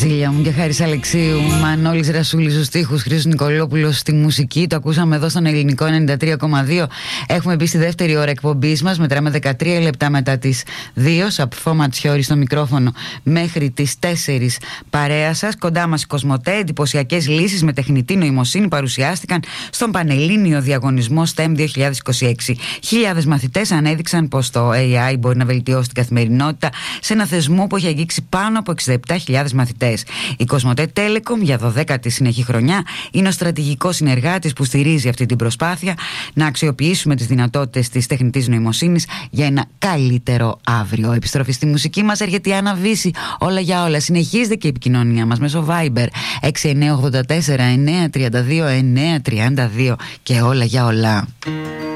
Βασίλεια μου και Χάρης Αλεξίου, Μανώλης Ρασούλης στους στίχους, Χρήστος Νικολόπουλος στη μουσική. Το ακούσαμε εδώ στον Ελληνικό 93,2. Έχουμε μπει στη δεύτερη ώρα εκπομπής μας. Μετράμε 13 λεπτά μετά τις 2. Σαπφό Ματσιώρη στο μικρόφωνο μέχρι τις 4. Παρέα σας. Κοντά μας η Κοσμοτέ. Εντυπωσιακές λύσεις με τεχνητή νοημοσύνη παρουσιάστηκαν στον Πανελλήνιο Διαγωνισμό STEM 2026. Χιλιάδες μαθητές ανέδειξαν πως το AI μπορεί να βελτιώσει την καθημερινότητα σε ένα θεσμό που έχει αγγίξει πάνω από 67.000 μαθητές. Η Κοσμοτέ Telecom για 12η συνεχή χρονιά είναι ο στρατηγικός συνεργάτης που στηρίζει αυτή την προσπάθεια να αξιοποιήσουμε τις δυνατότητες της τεχνητής νοημοσύνης για ένα καλύτερο αύριο. Επιστροφή στη μουσική μας έρχεται η Άννα Βύση. Όλα για όλα. Συνεχίζεται και η επικοινωνία μας μέσω Viber 6984 932 932 και όλα για όλα.